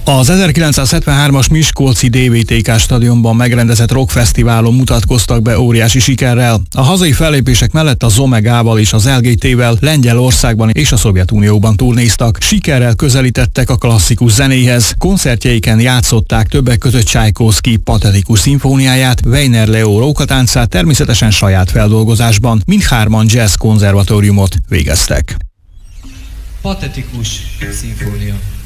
Az 1973-as miskolci DVTK stadionban megrendezett rockfesztiválon mutatkoztak be óriási sikerrel. A hazai fellépések mellett az Omegával és az LGT-vel Lengyelországban és a Szovjetunióban turnéztak. Sikerrel közelítettek a klasszikus zenéhez. Koncertjeiken játszották többek között Csajkovszky patetikus szimfóniáját, Weiner Leo rókatáncát, természetesen saját feldolgozásban. Mindhárman jazz konzervatóriumot végeztek. Patetikus szimfónia.